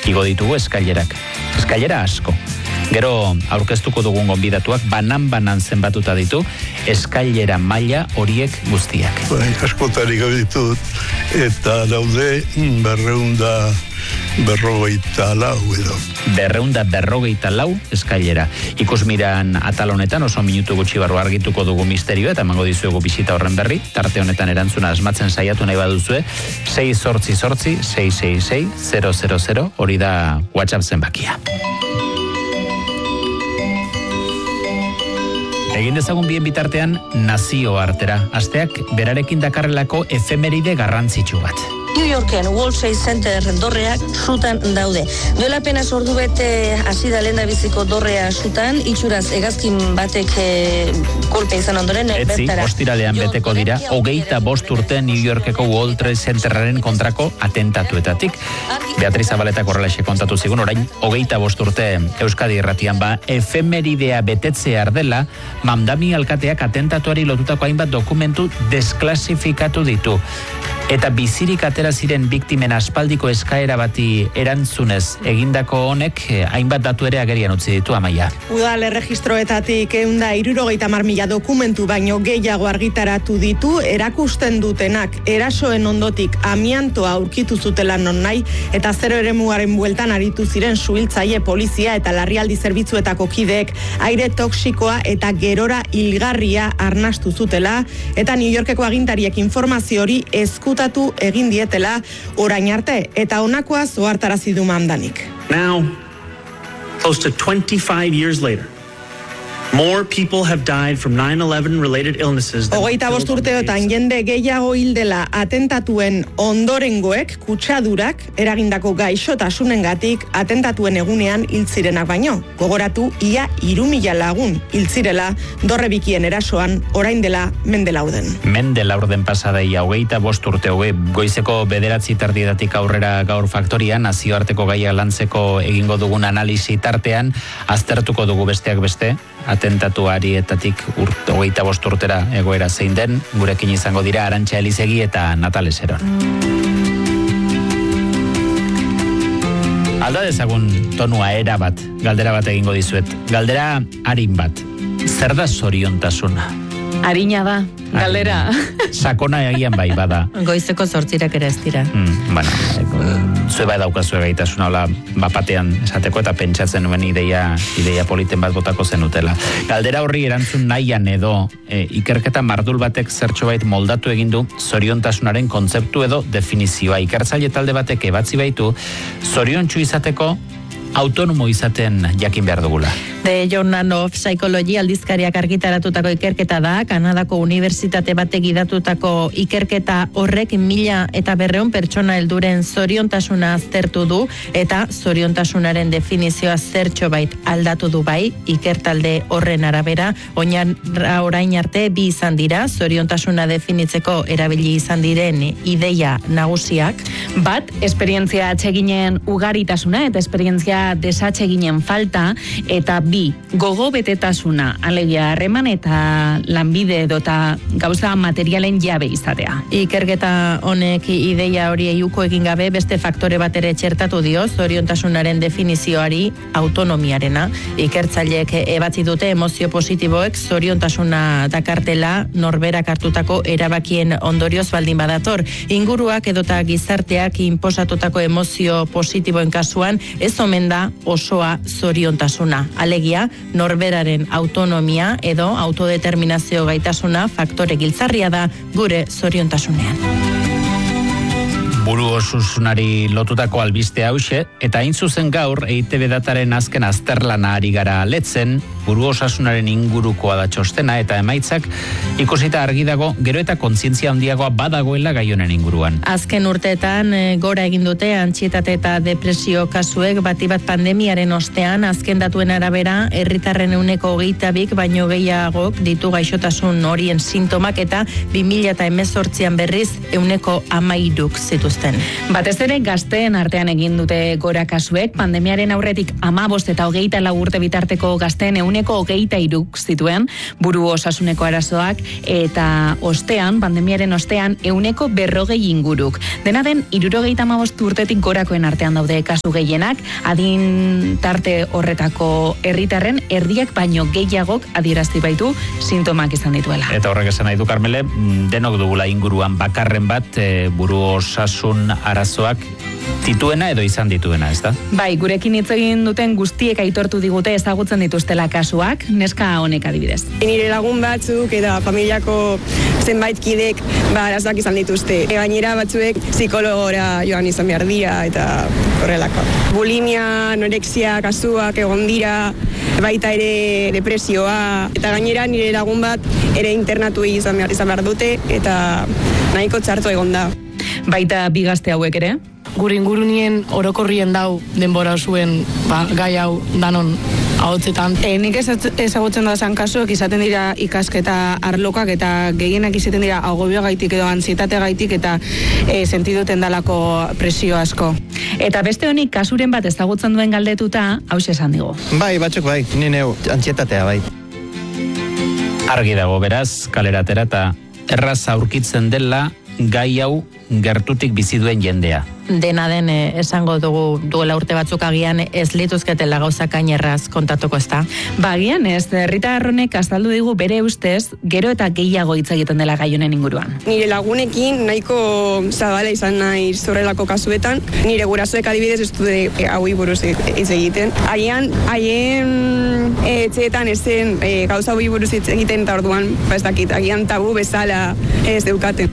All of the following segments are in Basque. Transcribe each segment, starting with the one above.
Igo ditugu eskailerak. Eskailera asko. Gero aurkeztuko dugun gonbidatuak banan zenbatuta ditu eskailera maila horiek guztiak. Askotarik ditut eta daude 254 eskailera. Ikusmiran atal honetan oso minutu gutxi barru argituko dugu misterioa eta emango dizuegu bisita horren berri. Tarte honetan erantzuna asmatzen saiatu nahi baduzue 688-666-000 hori da WhatsApp zenbakia. Egin dezagun bien bitartean nazio artera. Asteak berarekin dakarrelako efemeride garrantzitsu bat. New Yorken World Trade Center dorreak sutan daude. Duela apenas ordu bete hasi da lehendabiziko dorrea sutan, itxuraz hegazkin batek kolpe izan ondoren bertara. Ostiralean beteko dira 25 urte New Yorkeko World Trade Centerraren kontrako atentatuetatik. Beatriz Zabaletak horrelaxe kontatu zigun, orain 25 urte Euskadi irratian efemeridea betetzear dela, Mamdami alkateak atentatuari lotutako hainbat dokumentu desklasifikatu ditu. Eta bizirik atera ziren biktimen aspaldiko eskaera bati erantzunez egindako honek hainbat datu ere agerian utzi ditu, Amaia. Udal erregistroetatik 170.000 dokumentu baino gehiago argitaratu ditu, erakusten dutenak erasoen ondotik amiantoa aurkitu zutela non nahi, eta zero eremugaren bueltan aritu ziren suhiltzaile, polizia eta larrialdi zerbitzuetako kideek aire toxikoa eta gerora hilgarria arnastu zutela, eta New Yorkeko agintariek informazio hori ezkutatu egin dietela orain arte, eta honakoa zohartarazi du Mamdanik. Now, close to 25 years later, more people have died from 9/11 related illnesses. 25 urteotan jende gehiago hildela atentatuen ondorengoek kutsadurak eragindako gaixotasunengatik atentatuen egunean hil zirenak baino. Gogoratu ia 3.000 lagun hil zirela dorrebikien erasoan orain dela mende laurden pasadaia 25 urte goizeko 9:30 aurrera gaur faktoria nazioarteko gaia lantzeko egingo dugun analisi tartean aztertuko dugu besteak beste atentatuarietatik 25 urtera egoera zein den. Gurekin izango dira Arantxa Elizegi eta Natal Eseron. Alda dezagun tonua era bat, galdera bat egingo dizuet. Galdera arin bat. Zer da zoriontasuna? Arina da, galdera. Sakona egian bai bada. Goizeko 8 ere ez dira. Zue bai daukazue gaitasuna hola bapatean esateko eta pentsatzen nuen ideia politen bat botako zenutela. Galdera horri erantzun nahian edo ikerketa mardul batek zertxobait moldatu egin du zoriontasunaren kontzeptu edo definizioa. Ikertzaile talde batek ebatzi baitu zoriontsu izateko autonomo izaten jakin behar dugula. The Journal of Psychology aldizkariak argitaratutako ikerketa da, Kanadako unibertsitate batek gidatutako ikerketa horrek 1.200 pertsona helduren zoriontasuna aztertu du, eta zoriontasunaren definizioa zertxobait aldatu du bai, ikertalde horren arabera, orain arte bi izan dira, zoriontasuna definitzeko erabili izan diren ideia nagusiak. Bat, esperientzia atseginen ugaritasuna eta esperientzia desatseginen falta, eta bi, gogo betetasuna, alegia harreman eta lanbide edota gauza materialen jabe izatea. Ikerketa honek ideia hori eiuko egin gabe beste faktore bat ere txertatu dio zoriontasunaren definizioari autonomiarena. Ikertzaileek ebatzi dute emozio positiboek zoriontasuna dakartela norberak hartutako erabakien ondorioz baldin badator. Inguruak edota gizarteak inposatutako emozio positiboen kasuan ez omen da osoa zoriontasuna. Alegia, norberaren autonomia edo autodeterminazio gaitasuna faktore giltzarria da gure zoriontasunean. Buru osasunari lotutako albiste hauxe, eta hain zuzen gaur EITB dataren azken azterlana ari gara letzen, buru osasunaren ingurukoa da txostena, eta emaitzak ikusita argi dago gero eta kontzientzia handiagoa badagoela gai honen inguruan. Azken urteetan gora egin dute antsietate eta depresio kasuek bat pandemiaren ostean, azken datuen arabera herritarren 22% baino gehiagok ditu gaixotasun horien sintomak, eta 2018an berriz 13% zituzten. dituzten. Batez ere gazteen artean egin dute gora kasuek, pandemiaren aurretik 15 eta 24 urte bitarteko gazteen 23 zituen buru osasuneko arazoak, eta ostean, pandemiaren ostean 140 inguruk. Dena den, 75 urtetik gorakoen artean daude kasu gehienak, adin tarte horretako herritarren erdiak baino gehiagok adierazti baitu sintomak izan dituela. Eta horrek esan nahi du, Karmele, denok dugula inguruan bakarren bat buru osasun arazoak dituena edo izan dituena, ez da? Bai, gurekin hitz egin duten guztiek aitortu digute ezagutzen dituztela kasuak, neska honek adibidez. Nire lagun batzuk eta familiako zenbait kidek arazoak izan dituzte. Gainera batzuek psikologora joan izan behar dira eta horrelako. Bulimia, anorexia kasuak egon dira, baita ere depresioa, eta gainera nire lagun bat ere internatu izan behar dute eta nahiko txarto egon da. Baita bi gazte hauek ere? Gure ingurunien orokorrien dau denbora zuen gai hau danon ahotzetan. Nik ezagutzen da zan kasuak izaten dira ikasketa arlokak eta gehienak izaten dira agobio gaitik edo antsietate gaitik eta sentiduten dalako presio asko. Eta beste honik kasuren bat ezagutzen duen galdetuta, hause esan digu. Bai, batzuk bai, ni neu antsietatea bai. Argi dago beraz, kaleratera eta erraz aurkitzen dela gai hau gertutik bizi duen jendea. Dena den esango duela urte batzuk agian ez lituzketela gauzak hain erraz kontatuko, ez da? Bagian ez, herritar honek azaldu digu bere ustez, gero eta gehiago hitz egiten dela gai honen inguruan. Nire lagunekin nahiko zabala izan nahi zorrelako kasuetan, nire gurasoek adibidez ez dute haui buruz hitz egiten. Haien etxeetan ezen gauza haui buruz hitz egiten eta orduan, ez dakit, agian tabu bezala ez deukaten.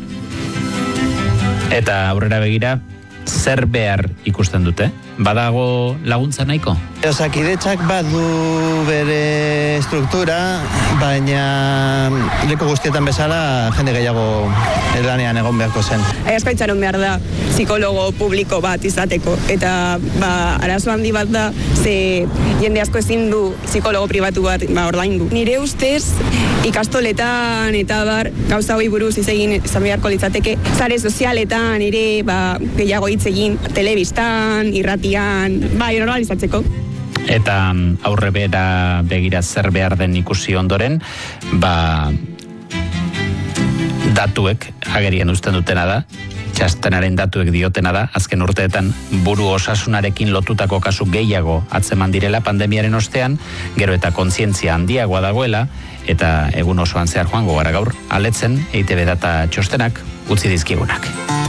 Eta aurrera begira, zer behar ikusten dute? Badago laguntza nahiko? Osakidetzak badu bere struktura, baina leku guztietan bezala jende gehiago lanean egon beharko zen. Askaitzaron behar da psikologo publiko bat izateko, eta arazo handi bat da, ze jende asko ezin du psikologo pribatu bat ordaindu. Nire ustez, ikastoletan eta gauza hoi buruz hitz egin izan beharko litzateke, sare sozialetan ere gehiago hitz egin, telebistan, irratian, normalizatzeko. Eta aurrebera begira zer behar den ikusi ondoren, datuek agerian uzten dutena da, txastenaren datuek diotena da, azken urteetan buru osasunarekin lotutako kasu gehiago atzeman direla pandemiaren ostean, gero eta kontzientzia handiagoa dagoela, eta egun osoan zehar joango gara gaur, aletzen EITB data txostenak utzi dizkigunak.